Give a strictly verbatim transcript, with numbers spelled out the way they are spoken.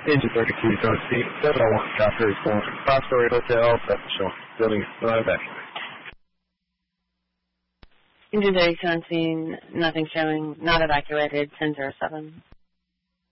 Engine thirty-two, don't speak. seven oh one, Chopper is going from five-story hotel, seven show. Building not evacuated. Engine thirty-two on scene, nothing showing, not evacuated, ten oh seven.